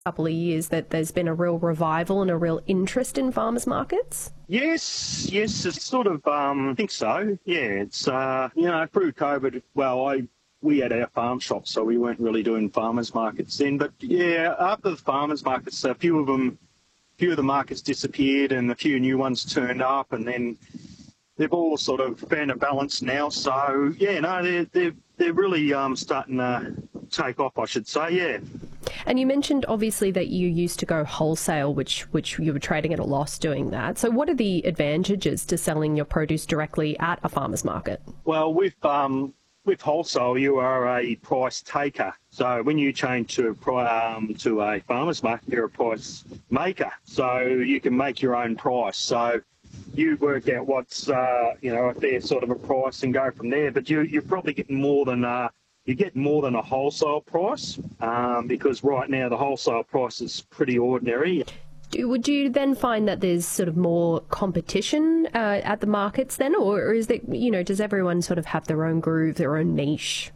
couple of years that there's been a real revival and a real interest in farmers markets? Yes, it's sort of, I think so. Yeah, it's, through COVID, we had our farm shop, so we weren't really doing farmers markets then. But yeah, after the farmers markets, a few of the markets disappeared and a few new ones turned up, and then they've all sort of found a balance now. So yeah, no, they're really starting to take off, I should say. Yeah. And you mentioned obviously that you used to go wholesale, which you were trading at a loss doing that. So what are the advantages to selling your produce directly at a farmer's market? Well, with wholesale, you are a price taker. So when you change to a farmer's market, you're a price maker. So you can make your own price. So you work out what's a fair sort of a price and go from there. But you're probably getting more than a wholesale price, because right now the wholesale price is pretty ordinary. Would you then find that there's sort of more competition at the markets then, or is it, does everyone sort of have their own groove, their own niche?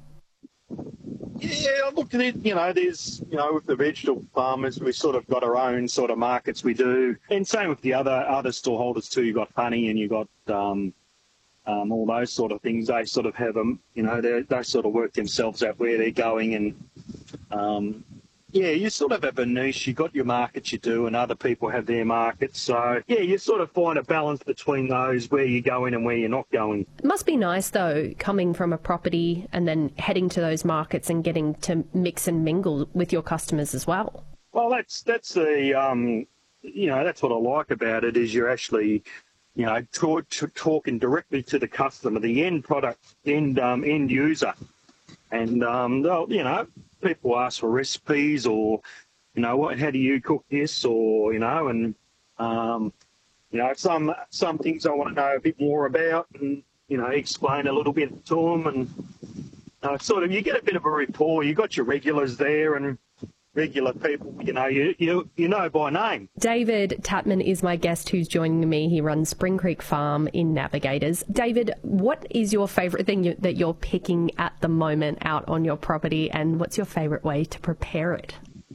Yeah, look, there's, with the vegetable farmers, we sort of got our own sort of markets we do. And same with the other stallholders too. You've got honey and you've got all those sort of things. They sort of have them, they sort of work themselves out where they're going. And, you sort of have a niche. You've got your markets you do, and other people have their markets. So, yeah, you sort of find a balance between those, where you're going and where you're not going. It must be nice, though, coming from a property and then heading to those markets and getting to mix and mingle with your customers as well. Well, that's that's what I like about it, is you're actually, talking directly to the customer, the end product, end user. And, people ask for recipes or, how do you cook this? Or, some things I want to know a bit more about and, explain a little bit to them. And you get a bit of a rapport. You got your regulars there and regular people, you know by name. David Tatman is my guest who's joining me. He runs Spring Creek Farm in Navigators. David, what is your favourite thing that you're picking at the moment out on your property, and what's your favourite way to prepare it?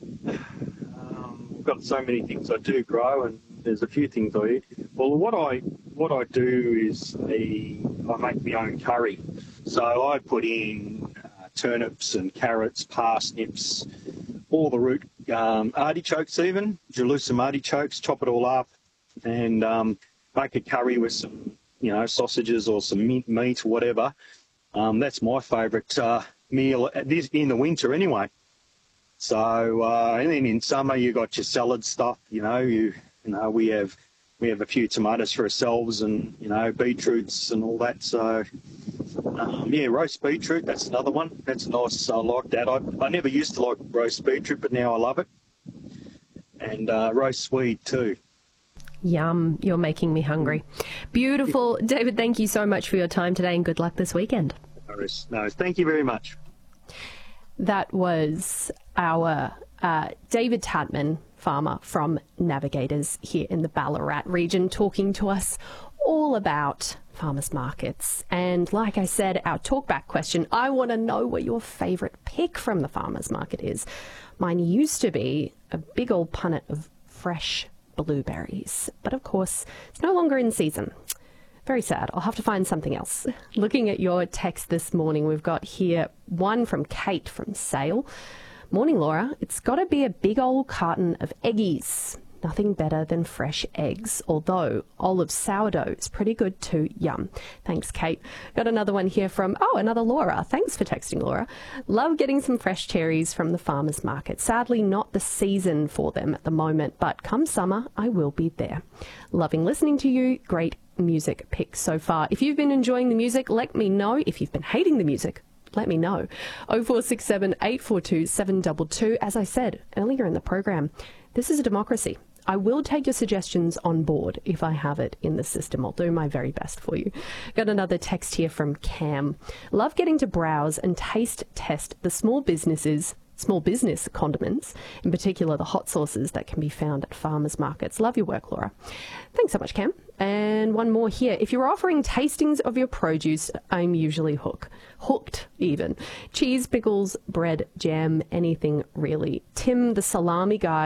I've got so many things I do grow, and there's a few things I eat. Well, what I do is I make my own curry. So I put in turnips and carrots, parsnips, all the root artichokes, even Jerusalem artichokes, chop it all up and make a curry with some sausages or some meat or whatever. That's my favourite meal in the winter anyway. So and then in summer you got your salad stuff. We have a few tomatoes for ourselves and beetroots and all that. So roast beetroot, that's another one. That's nice. I like that. I never used to like roast beetroot, but now I love it. And roast swede too. Yum, you're making me hungry. Beautiful. David, thank you so much for your time today and good luck this weekend. No, thank you very much. That was our David Tatman, farmer from Navigators here in the Ballarat region, talking to us all about farmers markets. And like I said, our talkback question, I want to know what your favourite pick from the farmers market is. Mine used to be a big old punnet of fresh blueberries, but of course it's no longer in season. Very sad. I'll have to find something else. Looking at your text this morning, we've got here one from Kate from Sale. Morning, Laura. It's got to be a big old carton of eggies. Nothing better than fresh eggs, although olive sourdough is pretty good too. Yum. Thanks, Kate. Got another one here from, another Laura. Thanks for texting, Laura. Love getting some fresh cherries from the farmer's market. Sadly, not the season for them at the moment, but come summer, I will be there. Loving listening to you. Great music pick so far. If you've been enjoying the music, let me know. If you've been hating the music, let me know. 0467 842 722. As I said earlier in the program, this is a democracy. I will take your suggestions on board if I have it in the system. I'll do my very best for you. Got another text here from Cam. Love getting to browse and taste test the small business condiments, in particular the hot sauces that can be found at farmers markets. Love your work, Laura. Thanks so much, Cam. And one more here. If you're offering tastings of your produce, I'm usually hooked even. Cheese, pickles, bread, jam, anything really. Tim, the salami guy,